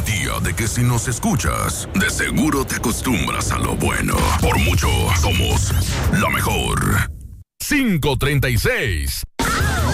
garantía de que si nos escuchas, de seguro te acostumbras a lo bueno. Por mucho, somos la mejor. 536